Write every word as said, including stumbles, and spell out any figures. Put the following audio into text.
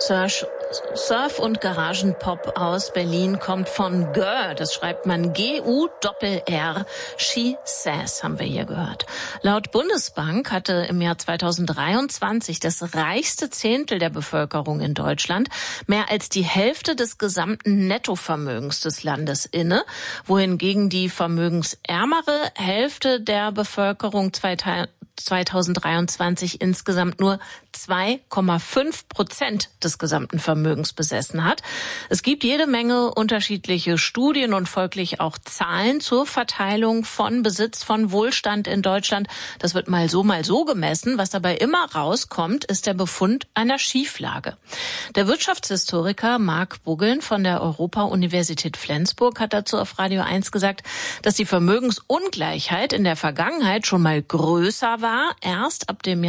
Surf- Surf- und Garagenpop aus Berlin kommt von G U R, das schreibt man G U R R. She Says haben wir hier gehört. Laut Bundesbank hatte im Jahr zweitausenddreiundzwanzig das reichste Zehntel der Bevölkerung in Deutschland mehr als die Hälfte des gesamten Nettovermögens des Landes inne, wohingegen die vermögensärmere Hälfte der Bevölkerung zweitausenddreiundzwanzig insgesamt nur zwei Komma fünf Prozent des gesamten Vermögens besessen hat. Es gibt jede Menge unterschiedliche Studien und folglich auch Zahlen zur Verteilung von Besitz, von Wohlstand in Deutschland. Das wird mal so, mal so gemessen. Was dabei immer rauskommt, ist der Befund einer Schieflage. Der Wirtschaftshistoriker Marc Buggeln von der Europa-Universität Flensburg hat dazu auf Radio eins gesagt, dass die Vermögensungleichheit in der Vergangenheit schon mal größer war, erst ab dem Jahr